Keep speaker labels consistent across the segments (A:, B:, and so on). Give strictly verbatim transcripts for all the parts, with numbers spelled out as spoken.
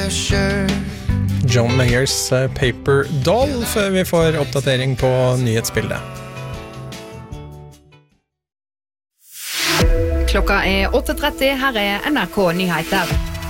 A: Pusher.
B: John Mayers Paper Doll, før vi får oppdatering på nyhetsbildet.
C: Klokka er åtte tretti, her er N R K Nyheter.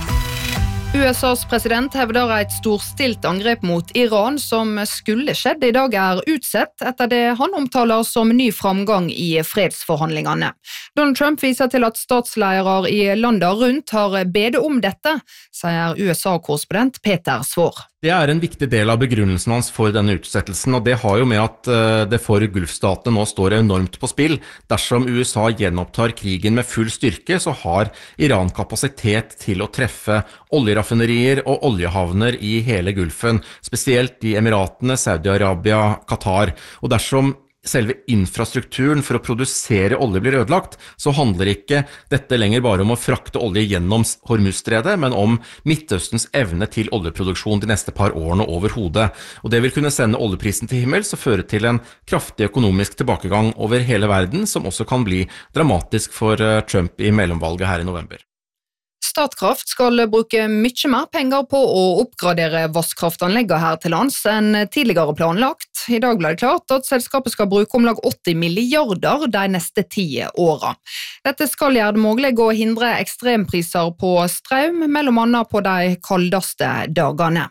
C: U S A's president hevder et storstilt angrep mot Iran som skulle skjedd i dag er utsett etter det han omtaler som ny framgang i fredsforhandlingene. Donald Trump viser til at statsledere i landet rundt har bedt om dette, sier U S A-korrespondent Peter Svår.
D: Det er en viktig del av begrunnelsen hans for denne utsettelsen, og det har jo med at det for Gulfstatene nå står enormt på spill. Dersom U S A gjenopptar krigen med full styrke, så har Iran kapasitet til å treffe oljeraffinerier og oljehavner i hele Gulfen, spesielt i Emiratene, Saudi-Arabia, Qatar. Og dersom selve infrastrukturen for å produsere olje blir ødelagt, så handler ikke dette lenger bare om å frakte olje gjennom Hormuzstredet, men om Midtøstens evne til oljeproduksjon de neste par årene over hodet. Og det vil kunne sende oljeprisen til himmels og føre til en kraftig økonomisk tilbakegang over hele verden, som også kan bli dramatisk for Trump i mellomvalget her i november.
C: Statkraft skal bruke mye mer penger på å oppgradere vasskraftanleggene her til lands enn tidligere planlagt. I dag ble det klart at selskapet skal bruke om lag åtti milliarder de neste ti årene. Dette skal gjøre det mulig å hindre ekstrempriser på strøm, mellom annet på de kaldeste dagene.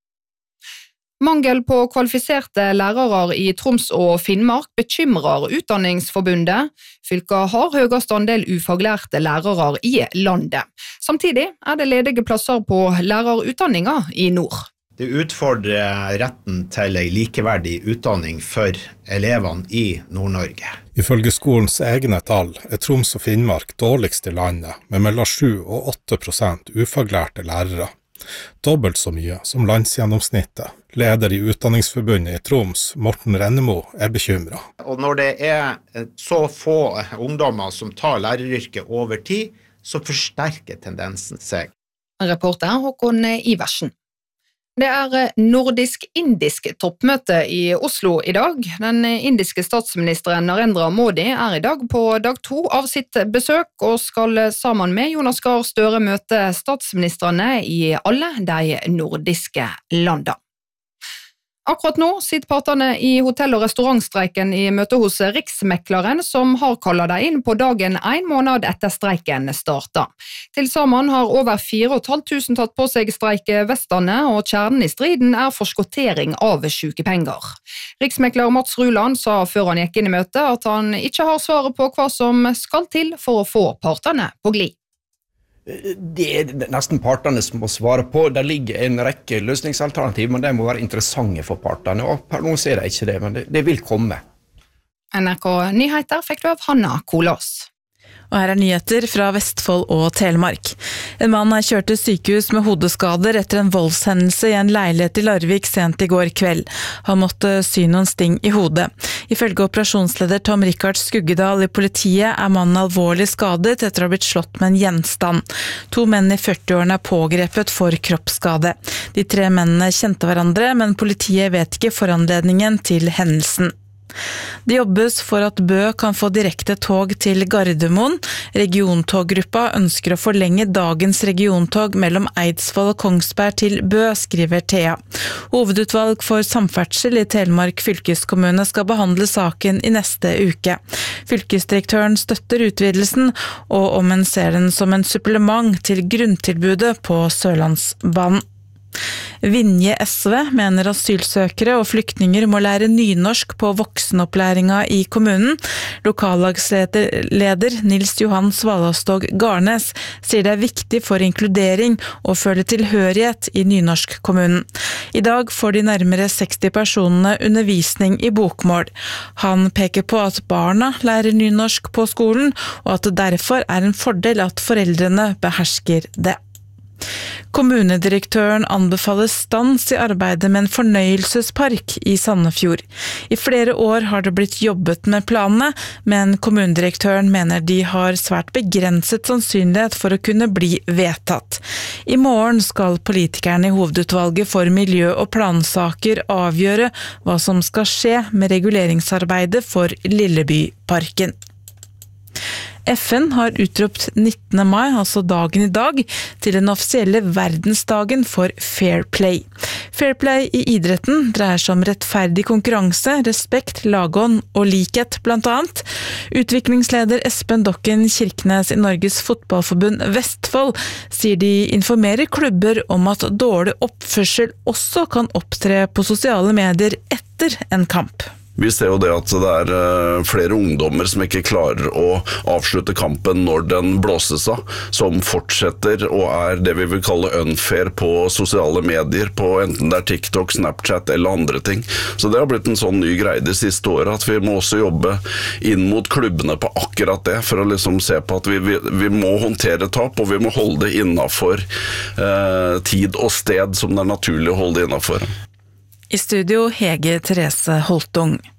C: Mangel på kvalifiserte lærere i Troms og Finnmark bekymrer Utdanningsforbundet. Fylket har høyest andel ufaglærte lærere i landet. Samtidig er det ledige plasser på lærerutdanninger i nord.
E: Det utfordrer retten til en likeverdig utdanning for elevene i Nord-Norge.
F: Ifølge skolens egne tall er Troms og Finnmark dårligst i landet, med mellom sju og åtte prosent ufaglærte lærere. Dobbelt så mye som landsgjennomsnittet. Leder i Utdanningsforbundet i Troms, Morten Rennemo, er bekymret.
E: Og når det er så få ungdommer som tar læreryrket over tid, så forsterker tendensen seg.
C: Reporter Håkon Iversen. Det er nordisk-indisk toppmøte i Oslo i dag. Den indiske statsministeren Narendra Modi er i dag på dag to av sitt besøk, og skal sammen med Jonas Gahr Støre møte statsministrene i alle de nordiske landene. Akkurat nå sitter partene i hotell- og restaurantstreiken i møte hos Riksmekleren, som har kallet deg inn på dagen en måned etter streiken startet. Til sammen har over fire og et halvt tusen tatt på seg streikevestene, og kjernen i striden er forskottering av sykepenger. Riksmekler Mats Ruland sa før han gikk inn i møtet at han ikke har svaret på hva som skal til for å få partene på glid.
G: Det er nesten partene som må svare på. Der ligger en rekke løsningsalternativ, men de må være interessante for partene. Og per nå ser jeg ikke det, men det, det vil komme.
C: N R K Nyheter fikk du av Hanna Kolås.
H: Og her er nyheter fra Vestfold og Telemark. En mann er kjørt til sykehus med hodeskader etter en voldshendelse i en leilighet i Larvik sent i går kveld. Han måtte sy noen sting i hodet. Ifølge operasjonsleder Tom Rikard Skuggedal i politiet er mannen alvorlig skadet etter å ha blitt slått med en gjenstand. To menn i førtiårene er pågrepet for kroppsskade. De tre mennene kjente hverandre, men politiet vet ikke foranledningen til hendelsen. Det jobbes for at Bø kan få direkte tog til Gardermoen. Regiontoggruppa ønsker å forlenge dagens regiontog mellom Eidsvoll og Kongsberg til Bø, skriver Thea. Hovedutvalg for samferdsel i Telemark fylkeskommune skal behandle saken i neste uke. Fylkesdirektøren støtter utvidelsen, og om en ser den som en supplement til grunntilbudet på Sørlandsbanen. Vinje S V mener asylsøkere og flyktninger må lære nynorsk på voksenopplæringa i kommunen. Lokallagsleder Nils Johan Svalastog Garnes sier det er viktig for inkludering og føle tilhørighet i nynorskkommunen. I dag får de nærmere seksti personene undervisning i bokmål. Han peker på at barna lærer nynorsk på skolen, og at det derfor er en fordel at foreldrene behersker det. Kommunedirektøren anbefaler stans i arbeidet med en fornøyelsespark i Sandefjord. I flere år har det blitt jobbet med planene, men kommunedirektøren mener de har svært begrenset sannsynlighet for å kunne bli vedtatt. I morgen skal politikerne i hovedutvalget for miljø- og plansaker avgjøre hva som skal skje med reguleringsarbeidet for Lillebyparken. F N har utropt nittende mai, altså dagen i dag, til den offisielle verdensdagen for Fair Play. Fair Play i idretten dreier seg om rettferdig konkurranse, respekt, lagånd og likhet blant annet. Utviklingsleder Espen Dokken Kirkenes i Norges Fotballforbund Vestfold sier de informerer klubber om at dårlig oppførsel også kan opptre på sosiale medier etter en kamp.
A: Vi ser jo det at det er flere ungdommer som ikke klarer å avslutte kampen når den blåses av, som fortsetter og er det vi vil kalle unfair på sosiale medier, på enten det er TikTok, Snapchat eller andre ting. Så det har blitt en sånn ny greie de siste årene, at vi må også jobbe inn mot klubbene på akkurat det, for å liksom se på at vi, vi, vi må håndtere tap, og vi må holde det innenfor eh, tid og sted som det er naturlig å holde det innenfor.
H: I studio Hege Therese Holtung.